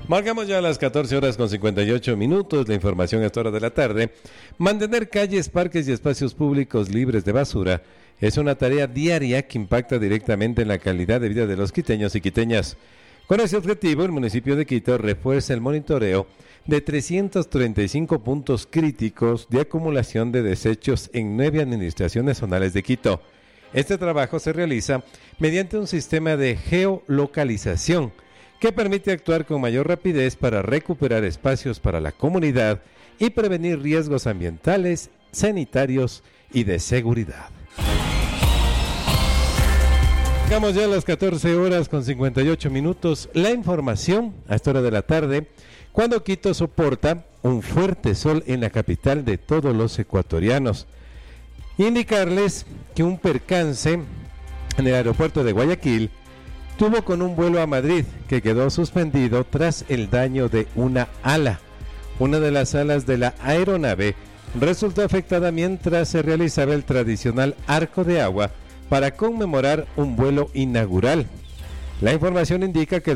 Marcamos ya a las 14 horas con 58 minutos. La información a esta hora de la tarde. Mantener calles, parques y espacios públicos libres de basura es una tarea diaria que impacta directamente en la calidad de vida de los quiteños y quiteñas. Con ese objetivo, el municipio de Quito refuerza el monitoreo de 335 puntos críticos de acumulación de desechos en 9 administraciones zonales de Quito. Este trabajo se realiza mediante un sistema de geolocalización que permite actuar con mayor rapidez para recuperar espacios para la comunidad y prevenir riesgos ambientales, sanitarios y de seguridad. Llegamos ya a las 14 horas con 58 minutos. La información a esta hora de la tarde, cuando Quito soporta un fuerte sol en la capital de todos los ecuatorianos. Indicarles que un percance en el aeropuerto de Guayaquil tuvo con un vuelo a Madrid que quedó suspendido tras el daño de una ala. Una de las alas de la aeronave resultó afectada mientras se realizaba el tradicional arco de agua para conmemorar un vuelo inaugural. La información indica que